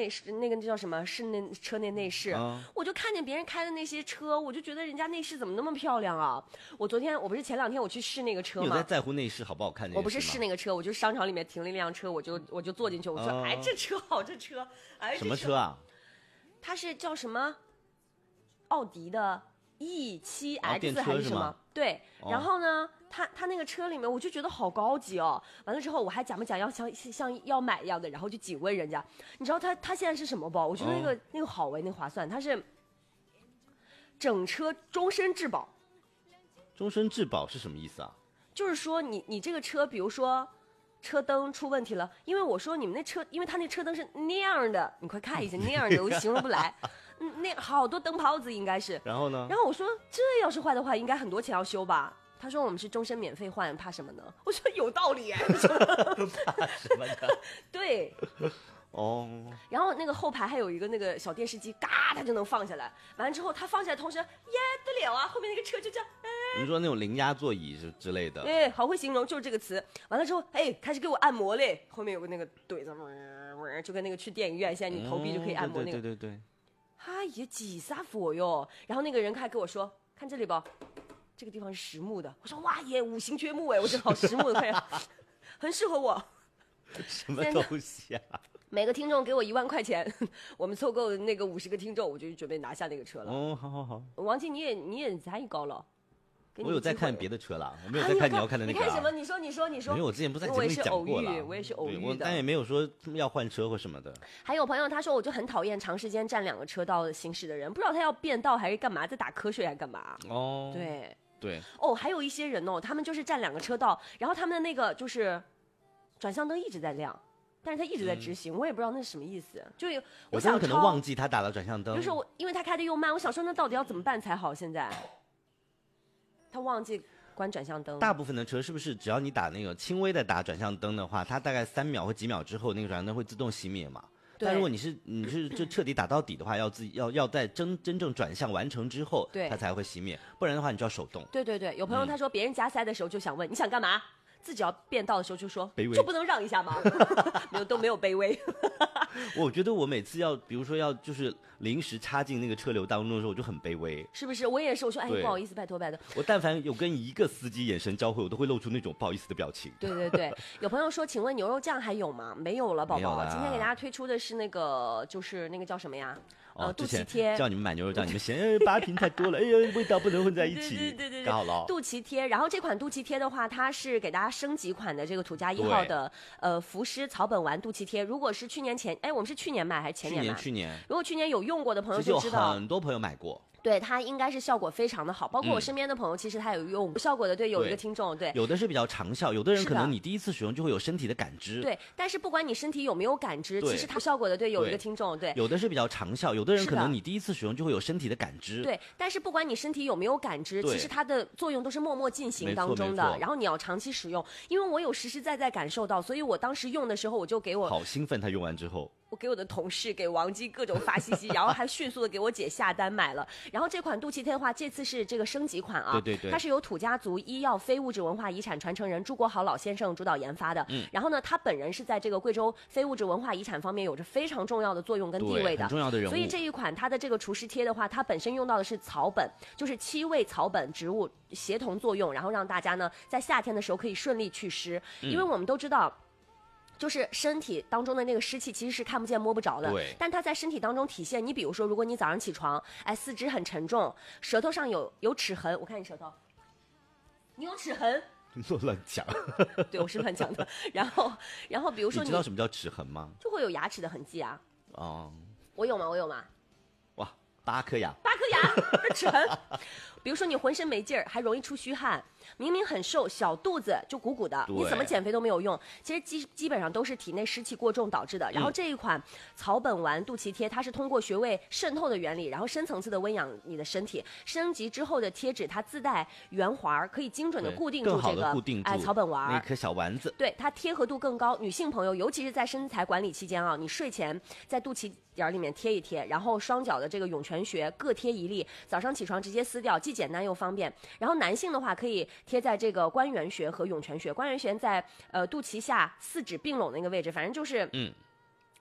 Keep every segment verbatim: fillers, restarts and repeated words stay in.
内饰那个叫什么室内车内内饰、 嗯， 我就看见别人开的那些车，我就觉得人家内饰怎么那么漂亮啊！我昨天我不是前两天我去试那个车吗？ 你有在在乎内饰好不好看？ 我不是试那个车，我就商场里面停了一辆车，我就我就坐进去，我说、哦、哎这车好，这车哎什么车啊？ 它是叫什么？奥迪的 E 七 X 还是什么？对，然后呢，他他那个车里面，我就觉得好高级哦。完了之后，我还假模假样像像要买一样的，然后就紧问人家，你知道他他现在是什么包？我觉得那个、哦、那个好哎，那个划算，它是整车终身质保。 终身质保是什么意思啊？ 就是说你你这个车，比如说车灯出问题了，因为我说你们那车，因为他那车灯是那样的，你快看一下那样的，我形容不来。嗯，那好多灯泡子应该是。 然后呢？ 然后我说这要是坏的话，应该很多钱要修吧？他说我们是终身免费换，怕什么呢？我说有道理哎。 怕什么的？ 对。 哦。 然后那个后排还有一个那个小电视机，嘎，它就能放下来。完了之后，它放下来同时，耶得了啊，后面那个车就这样。哎、 你说那种零压座椅之之类的？ 哎，好会形容，就是这个词。完了之后，哎，开始给我按摩嘞。后面有个那个怼子，就跟那个去电影院，现在你投币就可以按摩那个。 嗯、对对对对。 哎呀，几啥佛哟！然后那个人还跟我说：“看这里吧，这个地方是实木的。”我说：“哇耶，五行缺木哎，我觉得好实木的，快很适合我。” 什么东西啊？ 每个听众给我一万块钱，我们凑够那个五十个听众，我就准备拿下那个车了。 哦，好好好。 王晶，你也你也参与高了。 我有在看别的车啦，我没有在看你要看的那个、啊。 你看什么？你说，你说，你说。 因为我之前不是在节目里讲过了， 我也是偶遇，我也是偶遇的。 但也没有说要换车或什么的。 还有朋友他说，我就很讨厌长时间占两个车道行驶的人，不知道他要变道还是干嘛，在打瞌睡还是干嘛？ 哦， 对对。 哦，还有一些人哦，他们就是占两个车道，然后他们的那个就是转向灯一直在亮。但是他一直在执行、嗯，我也不知道那是什么意思。就有我想可能忘记他打了转向灯。 就是我，因为他开的又慢，我想说那到底要怎么办才好？现在他忘记关转向灯。 大部分的车是不是只要你打那个轻微的打转向灯的话，它大概三秒或几秒之后，那个转向灯会自动熄灭嘛？但如果你是你是就彻底打到底的话，要自己要要在真真正转向完成之后，它才会熄灭，不然的话你就要手动。 对对对，有朋友他说别人加塞的时候就想问、嗯、你想干嘛？自己要变道的时候就说卑微， 就不能让一下吗？没有，都没有卑微。 我觉得我每次要，比如说要就是临时插进那个车流当中的时候，我就很卑微。 是不是？我也是，我说哎，不好意思，拜托拜托。 我但凡有跟一个司机眼神交汇，我都会露出那种不好意思的表情。 对对对，有朋友说，请问牛肉酱还有吗？没有了，宝宝。今天给大家推出的是那个，就是那个叫什么呀？ 哦， 肚脐贴叫你们买牛肉酱，你们嫌哎八瓶太多了，哎呀味道不能混在一起， 对对对对， 搞好了。 肚脐贴，然后这款肚脐贴的话，它是给大家升级款的这个土家一号的呃福诗草本丸肚脐贴。如果是去年前，哎，我们是去年买还是前年买？ 去年去年。 如果去年有用过的朋友就知道， 很多朋友买过。 对，它应该是效果非常的好，包括我身边的朋友，其实他有用效果的。对，有一个听众，对， 有的是比较长效，有的人可能你第一次使用就会有身体的感知。 对，但是不管你身体有没有感知，其实它效果的。对，有一个听众，对， 有的是比较长效，有的人可能你第一次使用就会有身体的感知。 对，但是不管你身体有没有感知，其实它的作用都是默默进行当中的。然后你要长期使用，因为我有实实在在感受到，所以我当时用的时候，我就给我好兴奋，他用完之后。 我给我的同事、给王姬各种发信息，然后还迅速的给我姐下单买了。然后这款肚脐贴的话，这次是这个升级款啊， 对对对， 它是由土家族医药非物质文化遗产传承人朱国豪老先生主导研发的。嗯，然后呢，他本人是在这个贵州非物质文化遗产方面有着非常重要的作用跟地位的， 很重要的人物。 所以这一款它的这个厨师贴的话，它本身用到的是草本，就是七味草本植物协同作用，然后让大家呢在夏天的时候可以顺利祛湿，因为我们都知道。就是身体当中的那个湿气其实是看不见摸不着的， 对， 但它在身体当中体现。你比如说，如果你早上起床，哎，四肢很沉重，舌头上有有齿痕，我看你舌头，你有齿痕， 乱讲， 对，我是乱讲的。然后，然后比如说你, 你知道什么叫齿痕吗？ 就会有牙齿的痕迹啊。 哦， 我有吗？我有吗？ 哇，八颗牙， 八颗牙的齿痕。比如说你浑身没劲儿，还容易出虚汗，明明很瘦，小肚子就鼓鼓的，你怎么减肥都没有用。其实基基本上都是体内湿气过重导致的。然后这一款草本丸肚脐贴，它是通过穴位渗透的原理，然后深层次的温养你的身体。升级之后的贴纸，它自带圆环，可以精准的固定住这个哎草本丸那颗小丸子。 对，它贴合度更高。女性朋友，尤其是在身材管理期间啊，你睡前在肚脐眼里面贴一贴，然后双脚的这个涌泉穴各贴一粒，早上起床直接撕掉，既简单又方便。然后男性的话可以贴在这个关元穴和涌泉穴，关元穴在呃肚脐下四指并拢那个位置，反正就是嗯。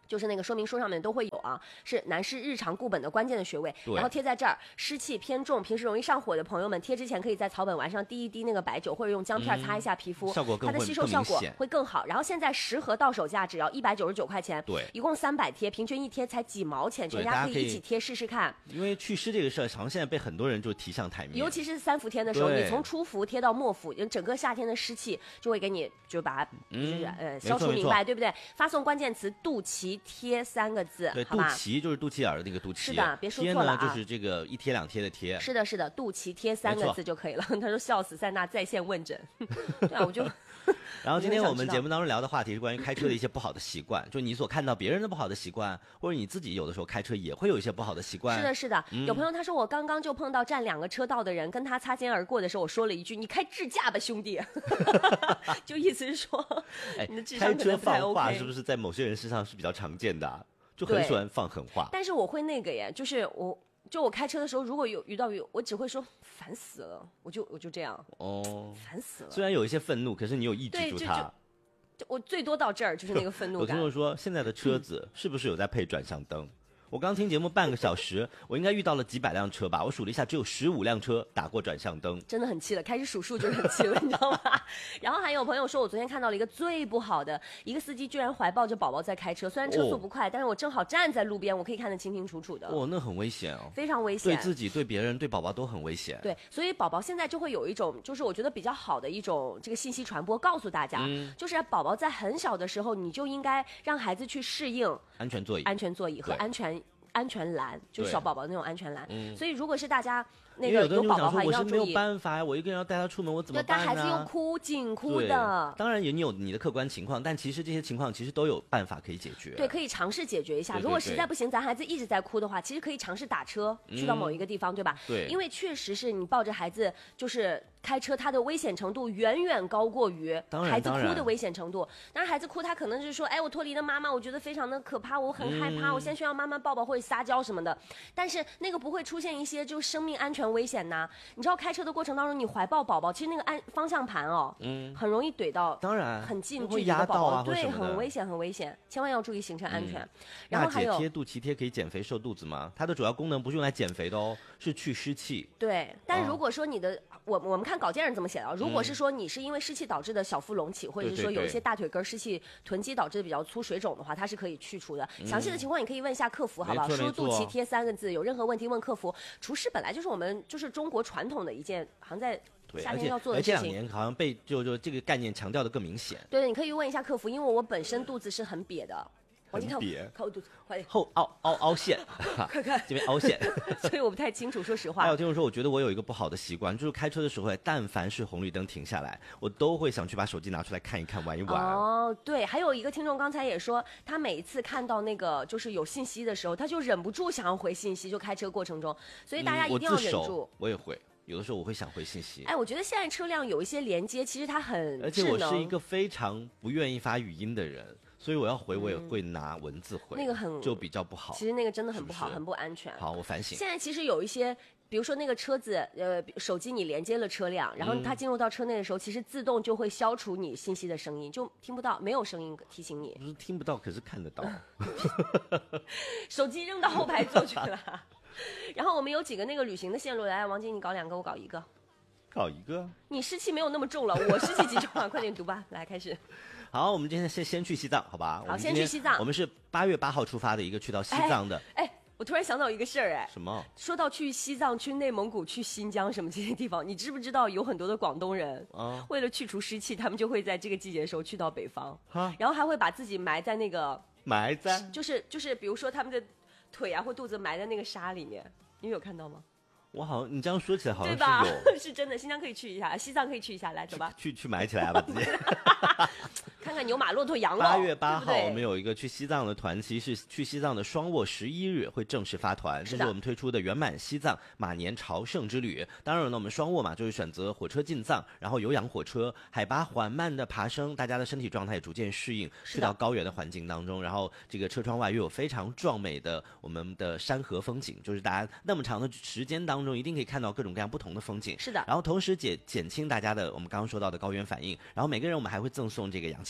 就是那个说明书上面都会有啊，是男士日常固本的关键的穴位，然后贴在这儿，湿气偏重、平时容易上火的朋友们，贴之前可以在草本丸上滴一滴那个白酒，或者用姜片擦一下皮肤， 嗯、效果更它的吸收效果会更好。然后现在十盒到手价只要一百九十九块钱， 对， 一共三百贴，平均一贴才几毛钱，全家可以一起贴试试看。 因为祛湿这个事儿，好像现在被很多人就提上台面， 尤其是三伏天的时候，你从初伏贴到末伏，整个夏天的湿气就会给你就把它就是、嗯、呃消除明白，对不对？发送关键词肚脐贴三个字， 对， 好吧？ 肚脐就是肚脐眼的那个肚脐， 是的，别说错了啊。 贴呢就是这个一贴两贴的贴， 是的，是的，肚脐贴三个字就可以了。他说笑死，塞纳在线问诊，对啊，我就。 然后今天我们节目当中聊的话题是关于开车的一些不好的习惯，就你所看到别人的不好的习惯，或者你自己有的时候开车也会有一些不好的习惯。 是的，是的， 嗯、 有朋友他说我刚刚就碰到占两个车道的人，跟他擦肩而过的时候，我说了一句：“你开智驾吧，兄弟。”就意思是说，你的智商可能不太 OK。 开车放话是不是在某些人身上是比较常见的、啊？就很喜欢放狠话。 但是我会那个耶，就是我。就我开车的时候，如果有遇到雨，我只会说烦死了，我就我就这样哦，烦死了。 虽然有一些愤怒，可是你有抑制住它。 就我最多到这儿就是那个愤怒感。 有听众说，现在的车子是不是有在配转向灯？嗯、我刚听节目半个小时，我应该遇到了几百辆车吧？我数了一下，只有十五辆车打过转向灯， 真的很气了。开始数数就是很气了，你知道吗？然后还有朋友说，我昨天看到了一个最不好的，一个司机居然怀抱着宝宝在开车，虽然车速不快，哦、但是我正好站在路边，我可以看得清清楚楚的。 哦，那很危险哦， 非常危险， 对自己、对别人、对宝宝都很危险。 对，所以宝宝现在就会有一种，就是我觉得比较好的一种这个信息传播，告诉大家，嗯、就是宝宝在很小的时候，你就应该让孩子去适应安全座椅、 安全座椅和安全。安全栏就是小宝宝那种安全栏， 嗯、 所以如果是大家那个有宝宝的话， 我是没有办法呀，我一个人要带他出门，我怎么办呢？ 但孩子又哭，紧哭的。 当然也你有你的客观情况，但其实这些情况其实都有办法可以解决。 对，可以尝试解决一下。 对对对， 如果实在不行，咱孩子一直在哭的话，其实可以尝试打车、嗯、去到某一个地方，对吧？ 对， 因为确实是你抱着孩子就是开车，它的危险程度远远高过于孩子哭的危险程度。当然，孩子哭他可能是说，哎，我脱离了妈妈，我觉得非常的可怕，我很害怕，嗯、我现在需要妈妈抱抱或者撒娇什么的。但是那个不会出现一些就生命安全危险呐。你知道开车的过程当中，你怀抱宝宝，其实那个安方向盘哦，嗯，很容易怼到， 当然很近距离的宝宝，啊、对，很危险，很危险，千万要注意行车安全。嗯、然后还有贴肚脐贴可以减肥瘦肚子吗？它的主要功能不是用来减肥的哦，是去湿气。 对，但如果说你的，哦、我我们看稿件上这么写的，如果是说你是因为湿气导致的小腹隆起，嗯、或者是说有一些大腿根湿气囤积导致的比较粗水肿的话，它是可以去除的。嗯、详细的情况你可以问一下客服，好不好？输肚脐贴三个字，有任何问题问客服。除湿本来就是我们就是中国传统的一件，好像在夏天要做的事情。 这两年好像被就就这个概念强调的更明显。 对，你可以问一下客服，因为我本身肚子是很瘪的。 很瘪， 看我肚子，快点， 后凹凹凹陷， 快看这边凹陷， 所以我不太清楚，说实话。 还有听众说，我觉得我有一个不好的习惯，就是开车的时候，但凡是红绿灯停下来，我都会想去把手机拿出来看一看、玩一玩。 哦，对，还有一个听众刚才也说，他每一次看到那个就是有信息的时候，他就忍不住想要回信息，就开车过程中，所以大家一定要忍住。 嗯、我, 我也会。有的时候我会想回信息。 哎，我觉得现在车辆有一些连接，其实它很而且我是一个非常不愿意发语音的人，所以我要回我也会拿文字回， 嗯、那个很就比较不好。 其实那个真的很不好， 是不是很不安全。 好，我反省。 现在其实有一些，比如说那个车子，呃，手机你连接了车辆，然后它进入到车内的时候，嗯、其实自动就会消除你信息的声音，就听不到，没有声音提醒你。 不是听不到，可是看得到。 手机扔到后排座去了。然后我们有几个那个旅行的线路，来，王晶你搞两个，我搞一个。 搞一个， 你湿气没有那么重了，我湿气极重啊！快点读吧，来开始。 好，我们今天先先去西藏，好吧？ 好，先去西藏。 我们是八月八号出发的一个去到西藏的。 哎，哎我突然想到一个事儿，哎， 什么？ 说到去西藏、去内蒙古、去新疆什么这些地方，你知不知道有很多的广东人啊，为了去除湿气，他们就会在这个季节的时候去到北方，然后还会把自己埋在那个埋在， 就是就是，比如说他们的腿啊或肚子埋在那个沙里面，你有看到吗？ 我好像你这样说起来好像是有， 对吧？是真的，新疆可以去一下，西藏可以去一下，来走吧， 去去埋起来吧，自己。 看看牛马骆驼羊八月八号，我们有一个去西藏的团期，是去西藏的双卧十一日会正式发团，这是我们推出的圆满西藏马年朝圣之旅。当然了，我们双卧嘛，就是选择火车进藏，然后有氧火车，海拔缓慢的爬升，大家的身体状态也逐渐适应，去到高原的环境当中，然后这个车窗外又有非常壮美的我们的山河风景，就是大家那么长的时间当中一定可以看到各种各样不同的风景。 是的， 然后同时减减轻大家的我们刚刚说到的高原反应，然后每个人我们还会赠送这个氧气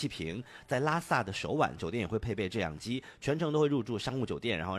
气瓶。在拉萨的首尔酒店也会配备制氧机，全程都会入住商务酒店，然后